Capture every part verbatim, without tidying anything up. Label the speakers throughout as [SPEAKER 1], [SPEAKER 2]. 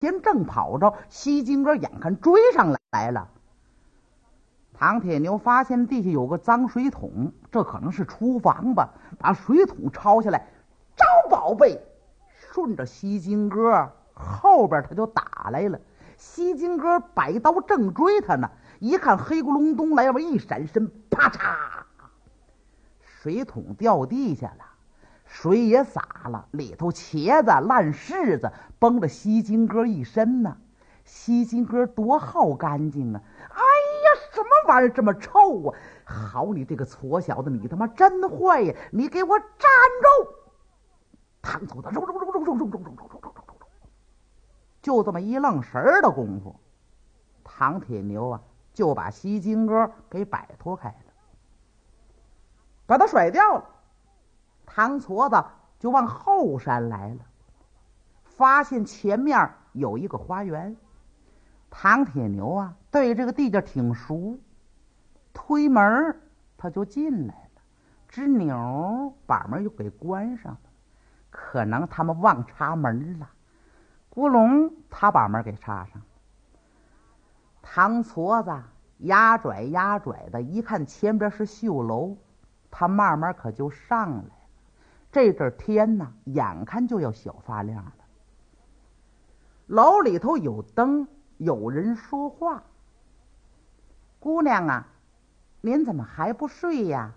[SPEAKER 1] 前正跑着，西金哥眼看追上来了。唐铁牛发现地下有个脏水桶，这可能是厨房吧，把水桶抄下来，招宝贝，顺着西金哥后边他就打来了。西金哥摆刀正追他呢，一看黑咕隆咚来，一闪身，啪嚓，水桶掉地下了，水也洒了，里头茄子烂柿子崩了西金哥一身呢。西金哥多好干净啊！哎呀，什么玩意儿这么臭啊！好你这个矬小子，你他妈真坏呀！你给我站住！唐粗的肉肉肉肉肉肉肉肉肉肉肉肉，就这么一愣神儿的功夫，唐铁牛啊就把西金哥给摆脱开了，把他甩掉了。唐矬子就往后山来了，发现前面有一个花园。唐铁牛啊对这个地界挺熟，推门他就进来了，吱扭把门又给关上了，可能他们忘插门了，咕隆他把门给插上。唐矬子压拽压拽的，一看前边是绣楼，他慢慢可就上来了。这阵天呢眼看就要小发亮了，楼里头有灯，有人说话：“姑娘啊，您怎么还不睡呀？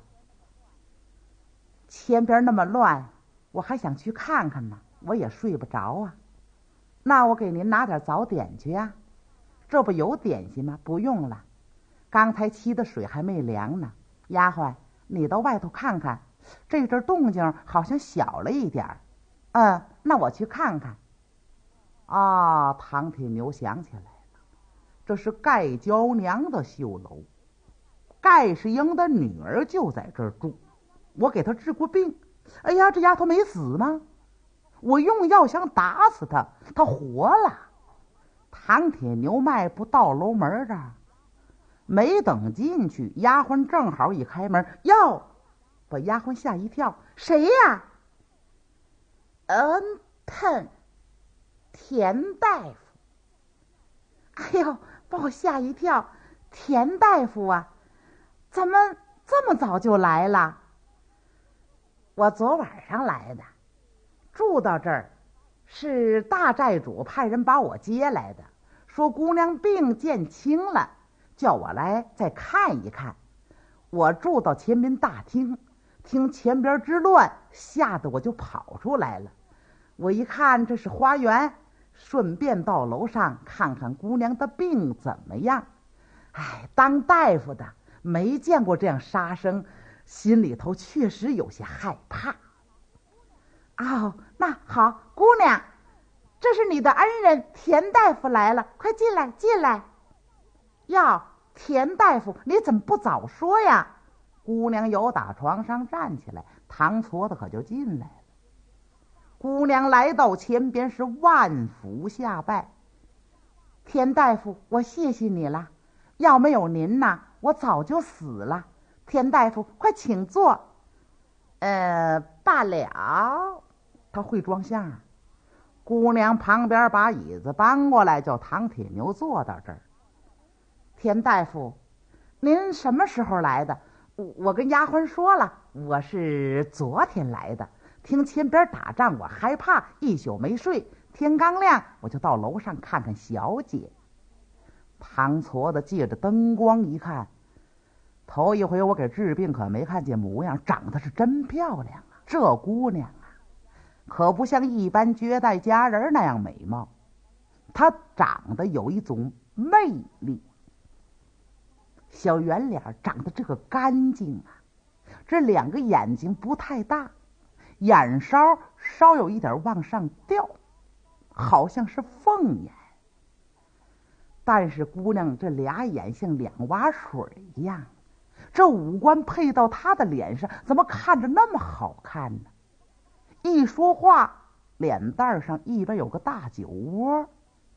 [SPEAKER 1] 前边那么乱，我还想去看看呢，我也睡不着啊。那我给您拿点早点去呀。这不有点心吗？不用了，刚才沏的水还没凉呢。丫鬟，你到外头看看，这阵动静好像小了一点儿。嗯，那我去看看。”啊，唐铁牛想起来了，这是盖娇娘的绣楼，盖世英的女儿就在这儿住，我给她治过病。哎呀，这丫头没死吗？我用药想打死她，她活了。唐铁牛迈步到楼门这儿，没等进去，丫鬟正好一开门，哟，把丫鬟吓一跳：“谁呀？”“嗯，疼。田大夫。”“哎呦，把我吓一跳！田大夫啊，怎么这么早就来了？”“我昨晚上来的，住到这儿，是大寨主派人把我接来的，说姑娘病见轻了，叫我来再看一看。我住到前边大厅，听前边之乱，吓得我就跑出来了。我一看这是花园，顺便到楼上看看姑娘的病怎么样。哎，当大夫的没见过这样杀生，心里头确实有些害怕。”“哦，那好，姑娘，这是你的恩人田大夫来了，快进来进来。”“哟，田大夫，你怎么不早说呀？”姑娘由打床上站起来，唐矬子可就进来了。姑娘来到前边是万福下拜：“田大夫，我谢谢你了，要没有您呐，我早就死了。田大夫，快请坐。”“呃，罢了。”他会装相。姑娘旁边把椅子搬过来，叫唐铁牛坐到这儿。“田大夫，您什么时候来的？”“我跟丫鬟说了，我是昨天来的。听前边打仗，我害怕，一宿没睡。天刚亮，我就到楼上看看小姐。”唐矬子借着灯光一看，头一回我给治病可没看见模样，长得是真漂亮啊！这姑娘啊，可不像一般绝代佳人那样美貌，她长得有一种魅力。小圆脸长得这个干净啊，这两个眼睛不太大，眼梢稍有一点往上掉，好像是凤眼。但是姑娘这俩眼像两洼水一样，这五官配到她的脸上，怎么看着那么好看呢？一说话，脸蛋上一边有个大酒窝。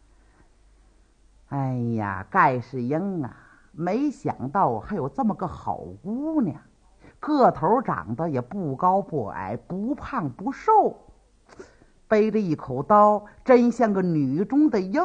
[SPEAKER 1] 哎呀，盖世英啊，没想到还有这么个好姑娘，个头长得也不高不矮，不胖不瘦， 背着一口刀，真像个女中的英